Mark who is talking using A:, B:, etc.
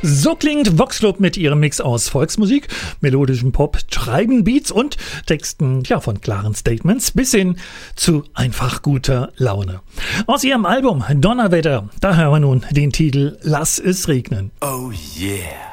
A: So klingt Vox Club mit ihrem Mix aus Volksmusik, melodischem Pop, treiben Beats und Texten von klaren Statements bis hin zu einfach guter Laune. Aus ihrem Album Donnerwetter, da hören wir nun den Titel Lass es regnen.
B: Oh yeah.